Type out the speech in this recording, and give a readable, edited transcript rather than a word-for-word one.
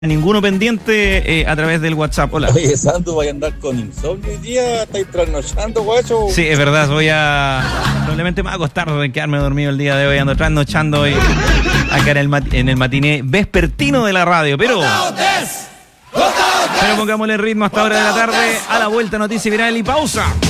Ninguno pendiente a través del WhatsApp. Hola. Oye, Santo, ¿vaya a andar con insomnio hoy día? ¿Estáis trasnochando, guacho? Sí, es verdad, probablemente me voy a acostar de quedarme dormido el día de hoy. Ando trasnochando hoy acá en el matiné vespertino de la radio. Pero pongámosle ritmo hasta hora de la tarde. A la vuelta, noticia viral y pausa.